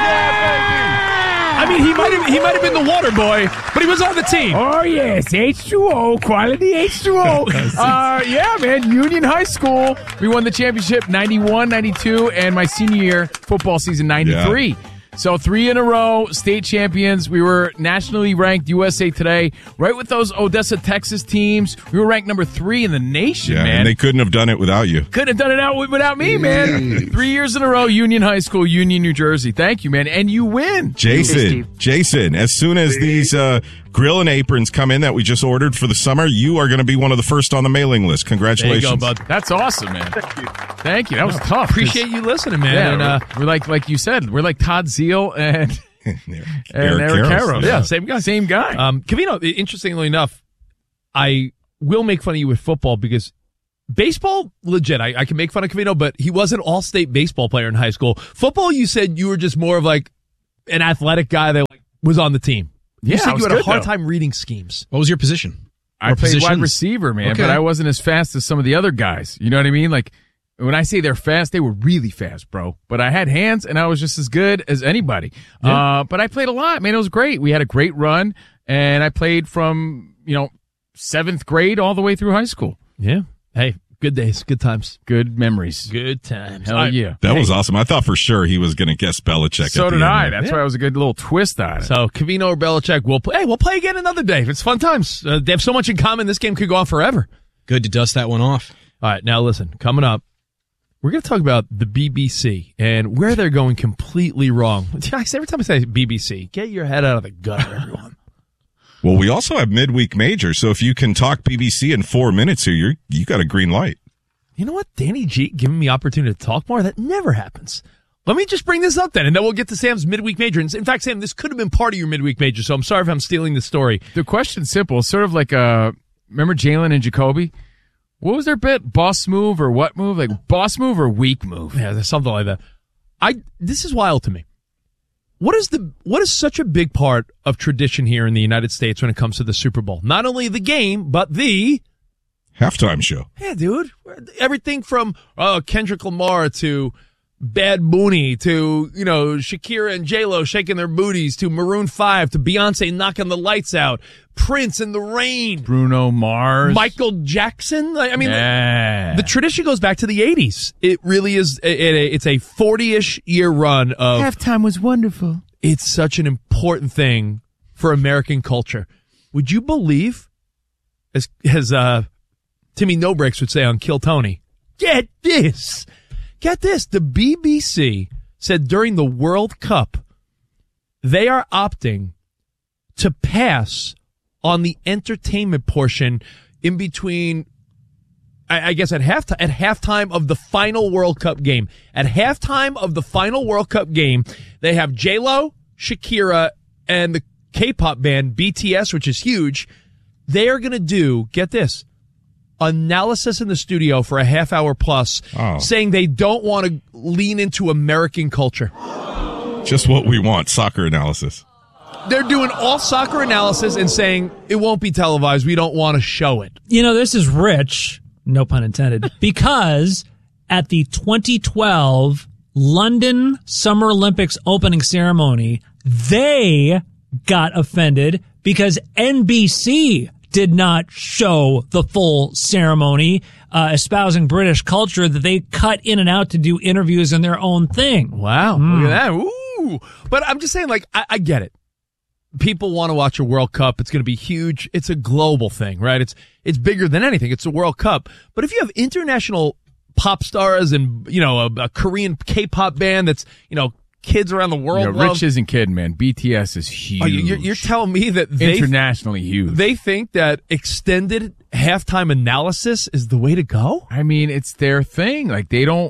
I mean, he might have he might have been the water boy, but he was on the team. Oh, yes, H two O, quality H two O. uh, yeah, man, Union High School. We won the championship ninety-one, ninety-two, and my senior year, football season, ninety-three. Yeah. So three in a row, state champions. We were nationally ranked, U S A Today, right with those Odessa, Texas teams. We were ranked number three in the nation, yeah, man. And they couldn't have done it without you. Couldn't have done it out without me, man. Three years in a row, Union High School, Union, New Jersey. Thank you, man. And you win. Jason, hey, Jason, as soon as these uh, grill and aprons come in that we just ordered for the summer, you are going to be one of the first on the mailing list. Congratulations. There you go, bud. That's awesome, man. Thank you. Thank you. That was no, tough. Appreciate you listening, man. Yeah, and, uh, we're like, like you said, we're like Todd Zeal and... and Eric, Eric Karros. Karros. Yeah, same guy. Same guy. Um, Covino, interestingly enough, I will make fun of you with football because baseball, legit, I, I can make fun of Covino, but he was an all-state baseball player in high school. Football, you said you were just more of like an athletic guy that like, was on the team. You Yeah, said I was you had a good, hard though. time reading schemes. What was your position? I Or played wide positions? receiver, man, Okay. but I wasn't as fast as some of the other guys. You know what I mean? Like, when I say they're fast, they were really fast, bro. But I had hands, and I was just as good as anybody. Yeah. Uh, but I played a lot, man. It was great. We had a great run, and I played from, you know, seventh grade all the way through high school. Yeah. Hey, good days, good times. Good memories. Good times. Hell I- yeah. That Hey. was awesome. I thought for sure he was going to guess Belichick. So at the did end I. there. That's why it was a good little twist on it. So, Covino or Belichick, we'll play. Hey, we'll play again another day. It's fun times. Uh, they have so much in common. This game could go on forever. Good to dust that one off. All right, now listen. Coming up, we're going to talk about the B B C and where they're going completely wrong. Every time I say B B C, get your head out of the gutter, everyone. Well, we also have midweek major, so if you can talk B B C in four minutes here, you're, you got a green light. You know what? Danny G giving me opportunity to talk more. That never happens. Let me just bring this up then, and then we'll get to Sam's midweek major. And in fact, Sam, this could have been part of your midweek major, so I'm sorry if I'm stealing the story. The question's simple. It's sort of like, uh, remember Jalen and Jacoby? What was their bit? Boss move or what move? Like boss move or weak move? Yeah, there's something like that. I this is wild to me. What is the what is such a big part of tradition here in the United States when it comes to the Super Bowl? Not only the game, but the halftime show. Yeah, dude. Everything from uh, Kendrick Lamar to Bad Bunny to, you know, Shakira and J-Lo shaking their booties to Maroon five to Beyonce knocking the lights out, Prince in the rain, Bruno Mars, Michael Jackson. I mean, yeah. the tradition goes back to the eighties. It really is. It, it, it's a forty-ish year run of halftime was wonderful. It's such an important thing for American culture. Would you believe, as as uh, Timmy No Breaks would say on Kill Tony, get this. Get this, the B B C said during the World Cup, they are opting to pass on the entertainment portion in between, I, I guess at halftime, at halftime of the final World Cup game. At halftime of the final World Cup game, they have J-Lo, Shakira, and the K-pop band B T S, which is huge. They are going to do, get this, analysis in the studio for a half hour plus, oh. saying they don't want to lean into American culture. Just what we want, soccer analysis. They're doing all soccer analysis and saying it won't be televised. We don't want to show it. You know, this is rich, no pun intended, because at the twenty twelve London Summer Olympics opening ceremony, they got offended because N B C did not show the full ceremony, uh, espousing British culture that they cut in and out to do interviews in their own thing. Wow. Mm. Look at that. Ooh. But I'm just saying, like, I, I get it. People want to watch a World Cup. It's going to be huge. It's a global thing, right? It's, it's bigger than anything. It's a World Cup. But if you have international pop stars and, you know, a, a Korean K-pop band that's, you know, kids around the world Yeah, love. Rich isn't kidding, man. B T S is huge. Oh, you're, you're telling me that they internationally huge. They think that extended halftime analysis is the way to go? I mean, it's their thing. Like, they don't.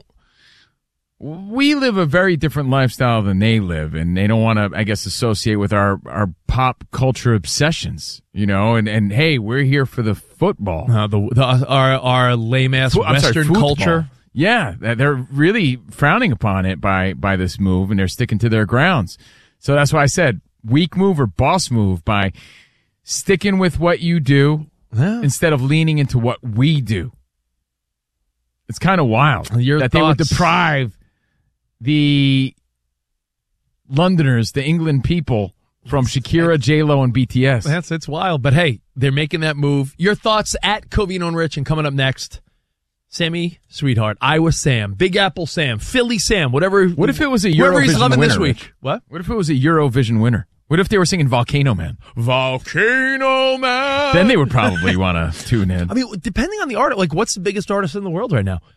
We live a very different lifestyle than they live, and they don't want to, I guess, associate with our, our pop culture obsessions, you know. And, and hey, we're here for the football, uh, the, the our our lame ass Fo- I'm sorry, Western football. culture. Yeah, they're really frowning upon it by by this move, and they're sticking to their grounds. So that's why I said weak move or boss move by sticking with what you do yeah. instead of leaning into what we do. It's kind of wild Your that thoughts? they would deprive the Londoners, the England people, from Shakira, J-Lo, and B T S. That's it's wild, but hey, they're making that move. Your thoughts at Covino and Rich, and coming up next, Sammy Sweetheart, Iowa Sam, Big Apple Sam, Philly Sam, whatever. What if it was a whoever he's Eurovision loving winner, this week? Rich? What? What if it was a Eurovision winner? What if they were singing Volcano Man? Volcano Man. Then they would probably want to tune in. I mean, depending on the artist, like what's the biggest artist in the world right now?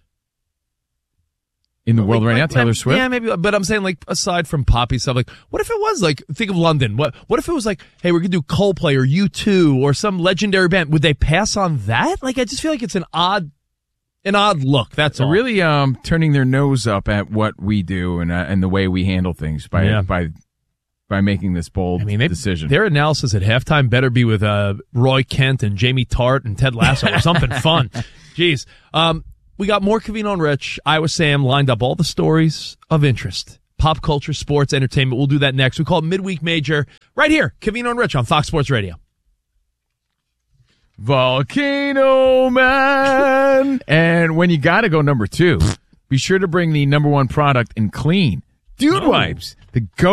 In the world like, right like, now, Taylor maybe, Swift? Yeah, maybe. But I'm saying, like, aside from poppy stuff, like, what if it was, like, think of London. What What if it was, like, hey, we're going to do Coldplay or U two or some legendary band. Would they pass on that? Like, I just feel like it's an odd, an odd look. That's They're all. really um, turning their nose up at what we do and uh, and the way we handle things by Yeah. by by making this bold I mean, they, decision. Their analysis at halftime better be with uh, Roy Kent and Jamie Tart and Ted Lasso or something fun. Jeez. Um, we got more Covino and Rich. Iowa Sam lined up all the stories of interest. Pop culture, sports, entertainment. We'll do that next. We call it Midweek Major right here. Covino and Rich on Fox Sports Radio. Volcano Man. And when you got to go number two, be sure to bring the number one product in clean. Dude Oh. Wipes. The go